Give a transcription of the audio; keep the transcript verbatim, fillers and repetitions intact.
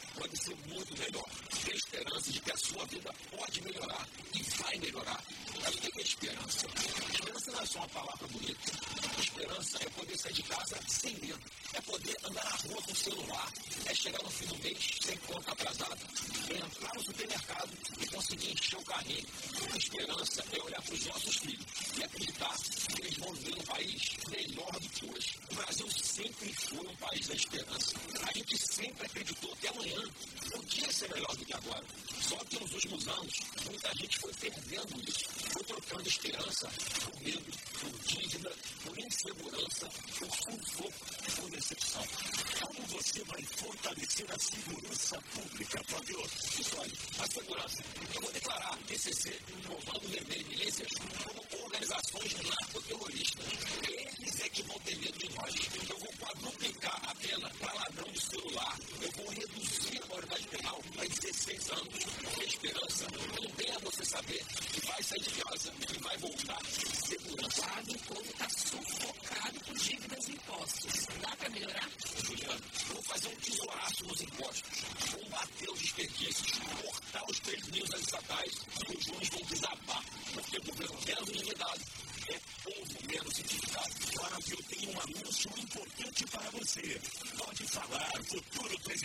pode ser muito melhor. Ter esperança de que a sua vida pode melhorar e vai melhorar. Mas o que é esperança? Esperança não é só uma palavra bonita. Esperança é poder sair de casa sem medo. É poder andar na rua com o celular. É chegar no fim do mês sem conta atrasada. É entrar no supermercado e conseguir encher o carrinho. A esperança é olhar para os nossos filhos e acreditar que eles vão viver um país melhor do que hoje. O Brasil sempre foi um país da esperança. A gente sempre acreditou que amanhã podia ser melhor do que agora. Só que nos últimos anos, muita gente foi perdendo isso. Foi trocando esperança por medo, por dívida, por insegurança, por sufoco, por decepção. Como você vai fortalecer a segurança pública, Fábio? Isso aí, a segurança. Eu vou declarar P C C, Comando Vermelho e Milícias como organizações narcoterroristas. Eles é que vão ter medo de nós. Eu vou quadruplicar a pena para ladrão de celular. Eu vou reduzir a maioridade penal para dezesseis anos. Porque a esperança também é você saber que vai sair de casa e vai voltar. Segurança. O povo está sufocado por dívidas e impostos. Dá para melhorar? Juliano, eu vou fazer um tesouraço nos impostos, combater os desperdícios, cortar os prejuízos das estatais e os juros vão desabar, porque o governo menos endividado é povo menos endividado. Fábio tem um anúncio importante para você. Pode falar, futuro presidente.